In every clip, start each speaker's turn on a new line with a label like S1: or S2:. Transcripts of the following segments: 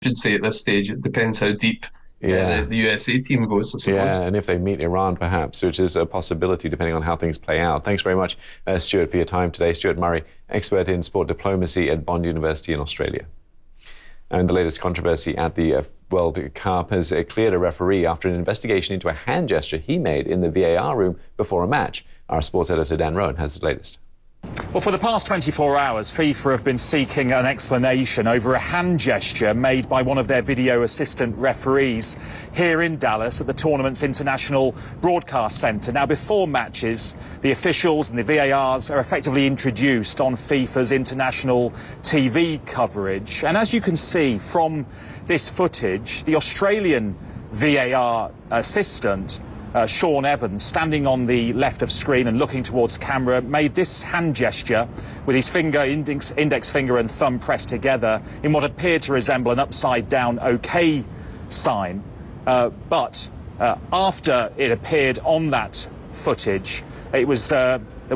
S1: should say at this stage, it depends how deep the USA team goes, I suppose.
S2: Yeah, and if they meet Iran, perhaps, which is a possibility depending on how things play out. Thanks very much, Stuart, for your time today. Stuart Murray, expert in sport diplomacy at Bond University in Australia. And the latest controversy at the World Cup has cleared a referee after an investigation into a hand gesture he made in the VAR room before a match. Our sports editor Dan Rowan has the latest.
S3: Well, for the past 24 hours, FIFA have been seeking an explanation over a hand gesture made by one of their video assistant referees here in Dallas at the tournament's International Broadcast Centre. Now, before matches, the officials and the VARs are effectively introduced on FIFA's international TV coverage. And as you can see from this footage, the Australian VAR assistant Sean Evans, standing on the left of screen and looking towards camera, made this hand gesture with his finger, index finger and thumb pressed together in what appeared to resemble an upside-down OK sign. But after it appeared on that footage, there was a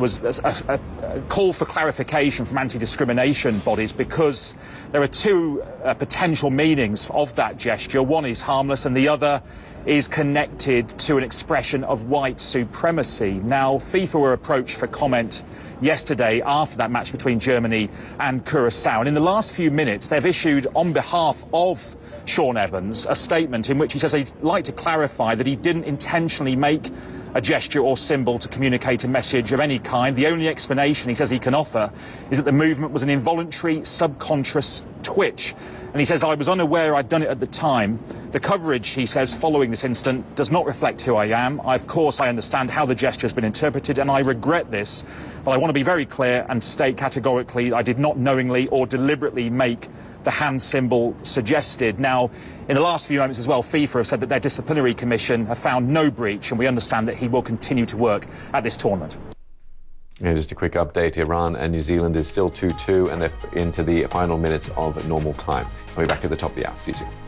S3: call for clarification from anti-discrimination bodies because there are two potential meanings of that gesture. One is harmless and the other is connected to an expression of white supremacy. Now, FIFA were approached for comment yesterday after that match between Germany and Curacao. And in the last few minutes, they've issued, on behalf of Sean Evans, a statement in which he says he'd like to clarify that he didn't intentionally make a gesture or symbol to communicate a message of any kind. The only explanation he says he can offer is that the movement was an involuntary subconscious twitch. And he says, I was unaware I'd done it at the time. The coverage, he says, following this incident does not reflect who I am. Of course, I understand how the gesture has been interpreted, and I regret this. But I want to be very clear and state categorically I did not knowingly or deliberately make the hand symbol suggested. Now, in the last few moments as well, FIFA have said that their disciplinary commission have found no breach, and we understand that he will continue to work at this tournament.
S2: Yeah, just a quick update. Iran and New Zealand is still 2-2, and they're into the final minutes of normal time. I'll be back at the top of the hour. See you soon.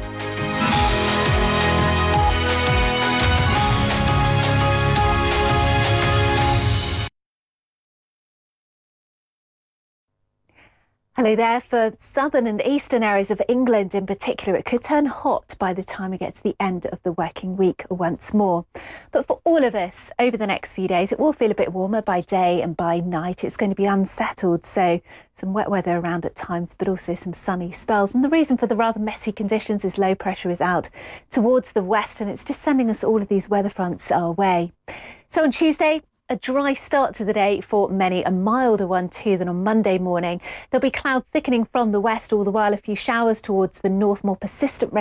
S4: Hello there. For southern and eastern areas of England in particular, it could turn hot by the time we get to the end of the working week once more. But for all of us, over the next few days, it will feel a bit warmer by day and by night. It's going to be unsettled, so some wet weather around at times, but also some sunny spells. And the reason for the rather messy conditions is low pressure is out towards the west, and it's just sending us all of these weather fronts our way. So on Tuesday, a dry start to the day for many, a milder one too than on Monday morning. There'll be cloud thickening from the west, all the while a few showers towards the north, more persistent rain